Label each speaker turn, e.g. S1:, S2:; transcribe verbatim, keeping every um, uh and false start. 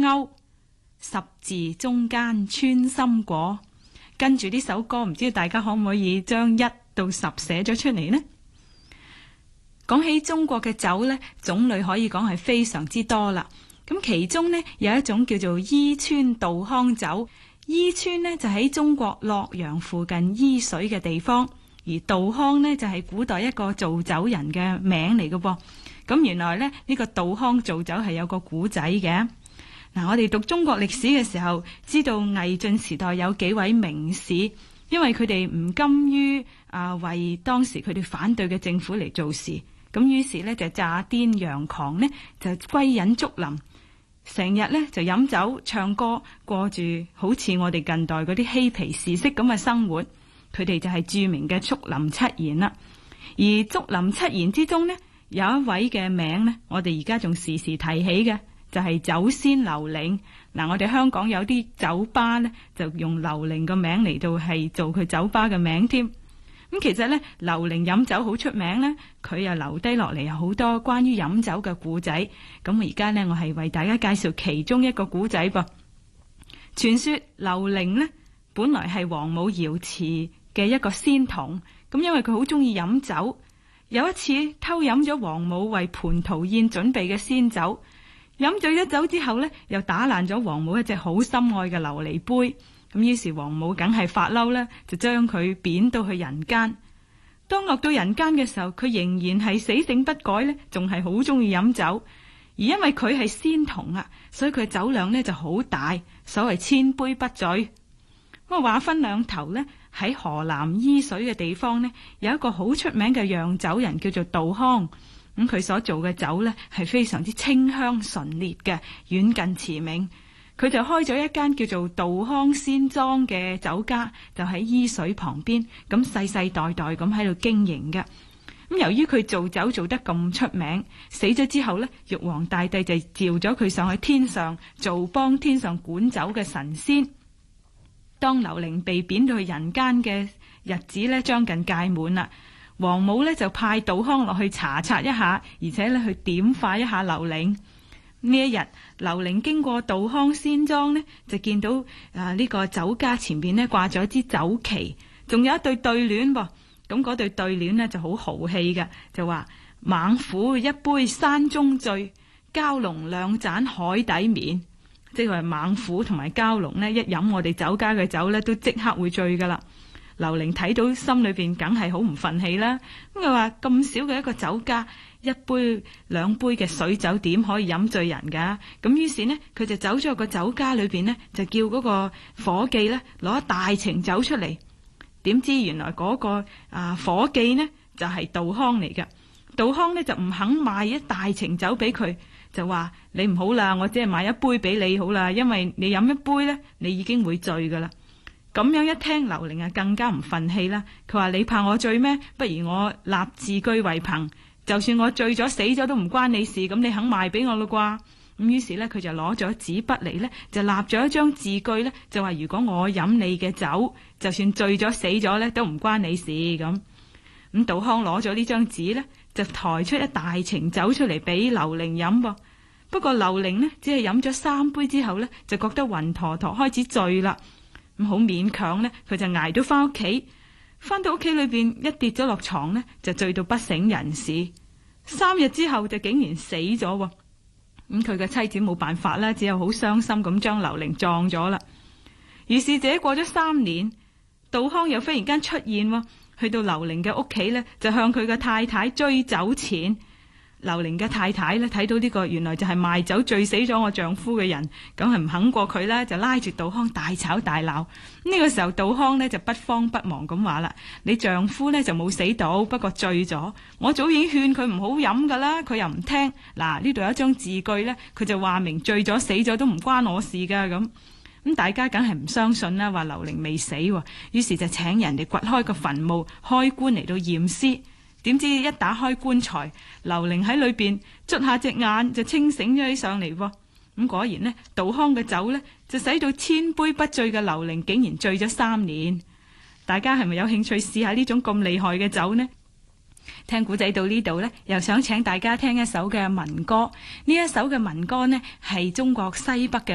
S1: 鈎，十字中間穿心果。跟住呢首歌，唔知道大家可唔可以將一到十寫咗出嚟呢？講起中國嘅酒呢，種類可以講係非常之多啦。咁其中呢，有一種叫做伊川道康酒。伊川呢就喺中國洛陽附近伊水嘅地方，而道康呢就係古代一個造酒人嘅名嚟嘅噃。咁原來呢，呢個道康造酒係有個古仔嘅。嗱，我哋讀中國歷史嘅時候，知道魏晉時代有幾位名士，因為佢哋唔甘於啊為當時佢哋反對嘅政府嚟做事，咁於是呢，就詐癲佯狂呢就歸隱竹林，成日呢就飲酒唱歌，過住好似我哋近代嗰啲嬉皮士式咁嘅生活。佢哋就係著名嘅竹林七賢啦。而竹林七賢之中呢，有一位嘅名呢，我哋而家仲時時提起嘅，就係酒仙劉伶。嗱，我哋香港有啲酒吧呢，就用劉伶個名嚟到係做佢酒吧嘅名添。咁其實呢，劉伶飲酒好出名呢，佢又留低落嚟有好多關於飲酒嘅故仔。咁而家呢，我係為大家介紹其中一個故仔噃。傳說劉伶呢，本來係王母瑤池嘅一個仙童，咁因為佢好中意飲酒，有一次偷飲咗王母為蟠桃宴準備嘅仙酒。飲醉咗酒之後呢，又打爛咗王母一隻好心愛嘅琉璃杯。咁於是王母梗係發嬲啦，就將佢貶到去人間。當落到人間嘅時候，佢仍然係死性不改呢，仲係好中意飲酒。而因為佢係仙童啊，所以佢嘅酒量呢就好大，所謂千杯不醉。咁啊，話分兩頭呢，喺河南伊水嘅地方呢，有一個好出名嘅釀酒人叫做道康。咁佢所做嘅酒呢，係非常之清香純烈嘅，遠近馳名。佢就開咗一間叫做道康仙莊嘅酒家，就喺伊水旁邊，咁世世代代咁喺度經營嘅。咁由於佢做酒做得咁出名，死咗之後呢，玉皇大帝就召咗佢上去天上做幫天上管酒嘅神仙。當劉伶被貶到去人間嘅日子呢，將近屆滿啦。王母呢就派道康落去查察一下，而且呢去點化一下劉伶。呢一日，劉伶經過道康仙莊呢，就見到啊呢個酒家前邊呢掛咗一支酒旗，仲有一對對聯噃。咁嗰對對聯呢就好豪氣嘅，就話猛虎一杯山中醉，蛟龍兩盞海底眠。即係話猛虎同埋蛟龍呢，一飲我哋酒家嘅酒呢，都即刻會醉噶啦。劉伶睇到心裏邊梗係好唔忿氣啦。咁佢話咁少嘅一個酒家，一杯兩杯嘅水酒點可以飲醉人噶？咁於是呢，佢就走咗去個酒家裏邊呢，就叫嗰個伙計呢攞一大程酒出嚟。點知原來嗰個啊伙計呢就係道康嚟嘅。道康呢就唔肯賣一大程酒俾佢，就話你唔好啦，我只係賣一杯俾你好啦，因為你飲一杯呢，你已經會醉噶啦。咁樣一聽，劉伶啊更加唔忿氣啦。佢話你怕我醉咩？不如我立字據為憑，就算我醉咗死咗都唔關你事。咁你肯賣俾我啦啩？咁於是呢，佢就攞咗紙筆嚟呢，就立咗一張字據呢，就話如果我飲你嘅酒，就算醉咗死咗呢，都唔關你事。咁咁道康攞咗呢張紙呢，就抬出一大程酒出嚟俾劉伶飲噃。不過劉伶呢，只係飲咗三杯之後呢，就覺得暈陀陀，開始醉啦。咁好勉強呢，佢就捱到翻屋企。翻到屋企裏邊一跌咗落床呢，就醉到不省人事。三日之後就竟然死咗。咁佢嘅妻子冇辦法啦，只有好傷心咁將劉伶葬咗啦。於是者過咗三年，道康又忽然間出現，去到劉伶嘅屋企呢，就向佢嘅太太追酒錢。劉伶嘅太太呢，睇到呢個原來就係賣酒醉死咗我丈夫嘅人，咁係唔肯過佢啦，就拉住道康大吵大鬧。呢個時候道康呢，就不慌不忙咁話啦：你丈夫呢，就冇死到，不過醉咗。我早已經勸佢唔好飲噶啦，佢又唔聽。嗱，呢度有一張字據呢，佢就話明醉咗死咗都唔關我事噶。咁咁大家梗係唔相信啦，話劉伶未死。於是就請人哋掘開個墳墓，開棺嚟到驗屍。點知一打開棺材，劉伶喺裏邊捽下隻眼就清醒咗起上嚟。咁果然呢，道康嘅酒呢，就使到千杯不醉嘅劉伶竟然醉咗三年。大家係咪有興趣試下呢種咁厲害嘅酒呢？聽古仔到呢度呢，又想請大家聽一首嘅民歌。呢一首嘅民歌呢，係中國西北嘅